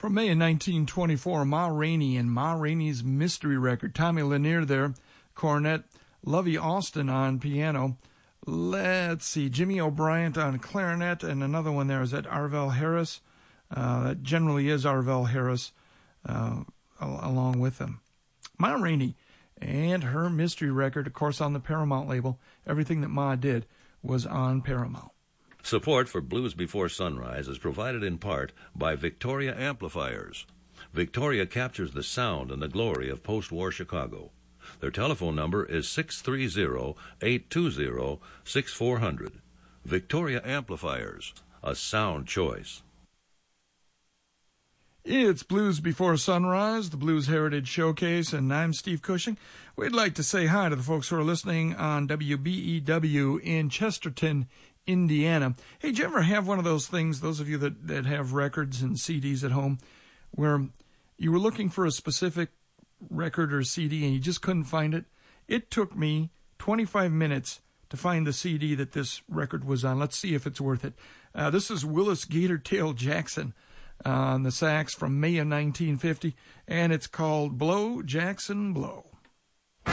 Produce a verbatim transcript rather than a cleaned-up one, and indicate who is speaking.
Speaker 1: From May of nineteen twenty-four, Ma Rainey and Ma Rainey's Mystery Record. Tommy Lanier there, cornet. Lovey Austin on piano. Let's see, Jimmy O'Brien on clarinet, and another one there is that Arvell Harris. Uh, that generally is Arvell Harris uh, along with them. Ma Rainey and her Mystery Record, of course, on the Paramount label. Everything that Ma did was on Paramount.
Speaker 2: Support for Blues Before Sunrise is provided in part by Victoria Amplifiers. Victoria captures the sound and the glory of post-war Chicago. Their telephone number is six three zero, eight two zero, six four zero zero. Victoria Amplifiers, a sound choice.
Speaker 1: It's Blues Before Sunrise, the Blues Heritage Showcase, and I'm Steve Cushing. We'd like to say hi to the folks who are listening on W B E W in Chesterton, Indiana. Hey, did you ever have one of those things, those of you that, that have records and C Ds at home, where you were looking for a specific record or C D and you just couldn't find it? It took me twenty-five minutes to find the C D that this record was on. Let's see if it's worth it. Uh, this is Willis Gatortail Jackson on the sax from May of nineteen fifty, and it's called Blow, Jackson, Blow.